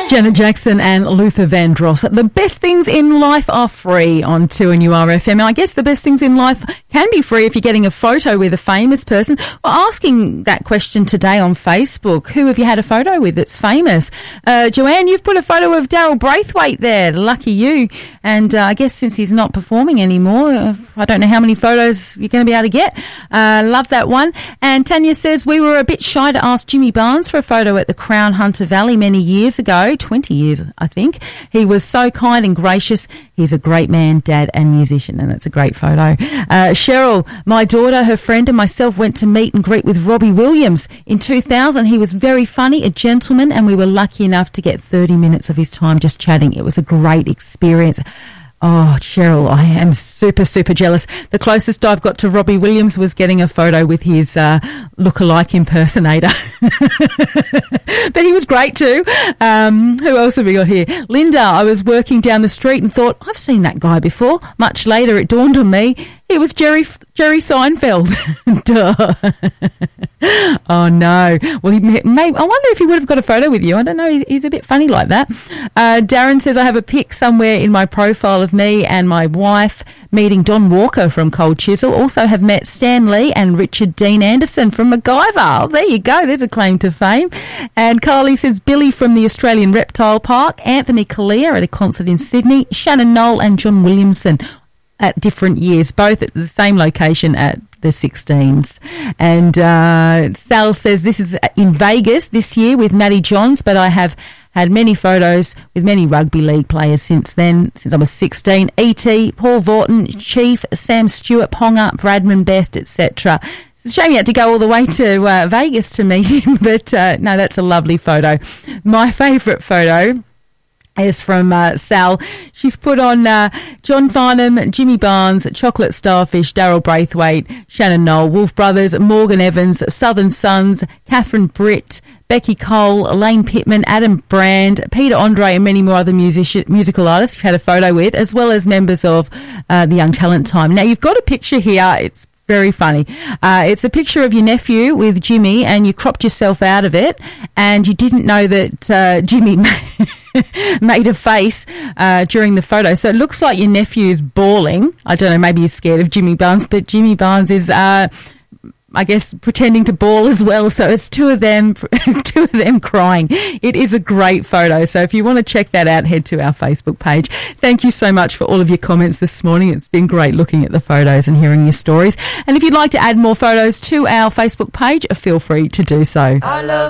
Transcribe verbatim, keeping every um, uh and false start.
Janet Jackson and Luther Vandross. The best things in life are free on two N U R F M. And I guess the best things in life can be free if you're getting a photo with a famous person. We're asking that question today on Facebook. Who have you had a photo with that's famous? Uh, Joanne, you've put a photo of Daryl Braithwaite there. Lucky you. And uh, I guess since he's not performing anymore, uh, I don't know how many photos you're going to be able to get. Uh, love that one. And Tanya says, we were a bit shy to ask Jimmy Barnes for a photo at the Crown Hunter Valley many years ago. twenty years, I think. He was so kind and gracious. He's a great man, dad and musician, and it's a great photo. Uh, Cheryl, my daughter, her friend and myself went to meet and greet with Robbie Williams in two thousand. He was very funny, a gentleman, and we were lucky enough to get thirty minutes of his time just chatting. It was a great experience. Oh, Cheryl, I am super, super jealous. The closest I've got to Robbie Williams was getting a photo with his uh, lookalike impersonator. But he was great too. Um, who else have we got here? Linda, I was working down the street and thought, I've seen that guy before. Much later, it dawned on me, it was Jerry Jerry Seinfeld. Duh. Oh, no. Well, he may, I wonder if he would have got a photo with you. I don't know. He, he's a bit funny like that. Uh, Darren says, I have a pic somewhere in my profile of me and my wife meeting Don Walker from Cold Chisel. Also have met Stan Lee and Richard Dean Anderson from MacGyver. Oh, there you go. There's a claim to fame. And Carly says, Billy from the Australian Reptile Park, Anthony Kalia at a concert in Sydney, Shannon Knoll and John Williamson at different years, both at the same location at the sixteens. And uh, Sal says, this is in Vegas this year with Matty Johns, but I have had many photos with many rugby league players since then, since I was sixteen. E T, Paul Vorton, Chief, Sam Stewart, Ponga, Bradman Best, et cetera. It's a shame you had to go all the way to uh, Vegas to meet him, but uh, no, that's a lovely photo. My favourite photo is from uh, Sal. She's put on uh, John Farnham, Jimmy Barnes, Chocolate Starfish, Daryl Braithwaite, Shannon Knoll, Wolf Brothers, Morgan Evans, Southern Sons, Catherine Britt, Becky Cole, Elaine Pittman, Adam Brand, Peter Andre and many more other music- musical artists you've had a photo with, as well as members of uh, the Young Talent Time. Now, you've got a picture here. It's very funny. Uh, it's a picture of your nephew with Jimmy, and you cropped yourself out of it, and you didn't know that uh, Jimmy made a face uh, during the photo. So it looks like your nephew's bawling. I don't know, maybe you're scared of Jimmy Barnes, but Jimmy Barnes is, uh, I guess, pretending to bawl as well. So it's two of them, two of them crying. It is a great photo. So if you want to check that out, head to our Facebook page. Thank you so much for all of your comments this morning. It's been great looking at the photos and hearing your stories. And if you'd like to add more photos to our Facebook page, feel free to do so. I love